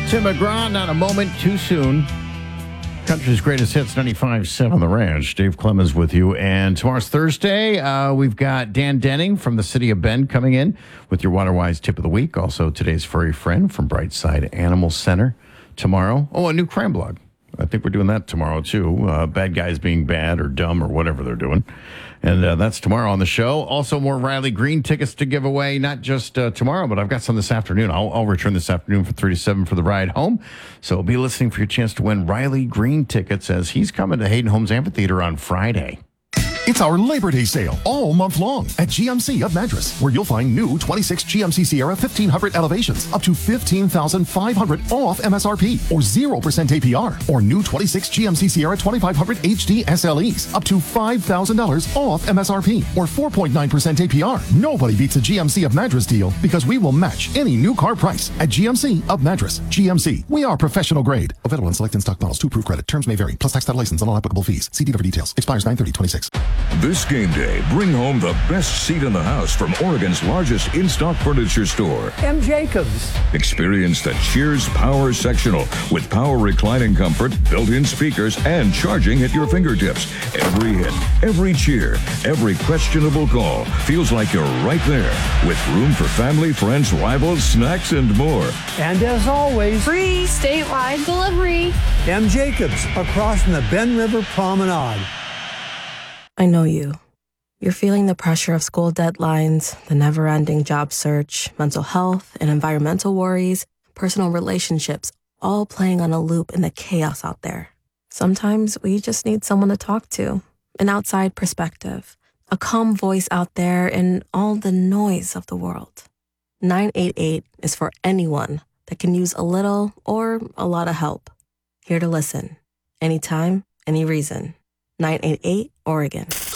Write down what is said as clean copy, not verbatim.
Tim McGraw, not a moment too soon. Country's greatest hits, 95.7 on the Ranch. Dave Clemens with you. And tomorrow's Thursday. We've got Dan Denning from the city of Bend coming in with your WaterWise tip of the week. Also, today's furry friend from Brightside Animal Center tomorrow. Oh, a new crime blog. I think we're doing that tomorrow, too. Bad guys being bad or dumb or whatever they're doing. And that's tomorrow on the show. Also, more Riley Green tickets to give away, not just tomorrow, but I've got some this afternoon. I'll return this afternoon from 3 to 7 for the ride home. So be listening for your chance to win Riley Green tickets as he's coming to Hayden Homes Amphitheater on Friday. It's our Labor Day sale all month long at GMC of Madras, where you'll find new 26 GMC Sierra 1500 elevations up to $15,500 off MSRP or 0% APR, or new 26 GMC Sierra 2500 HD SLEs up to $5,000 off MSRP or 4.9% APR. Nobody beats a GMC of Madras deal because we will match any new car price at GMC of Madras. GMC, we are professional grade. Available in select in-stock models. 2 approved credit. Terms may vary. Plus tax title license and all applicable fees. See dealer for details. Expires 9/30/26. This game day, bring home the best seat in the house from Oregon's largest in-stock furniture store, M. Jacobs. Experience the Cheers Power Sectional with power reclining comfort, built-in speakers, and charging at your fingertips. Every hit, every cheer, every questionable call feels like you're right there, with room for family, friends, rivals, snacks, and more. And as always, free statewide delivery. M. Jacobs, across from the Bend River Promenade. I know you. You're feeling the pressure of school deadlines, the never-ending job search, mental health and environmental worries, personal relationships, all playing on a loop in the chaos out there. Sometimes we just need someone to talk to, an outside perspective, a calm voice out there in all the noise of the world. 988 is for anyone that can use a little or a lot of help. Here to listen. Anytime, any reason. 988 Oregon.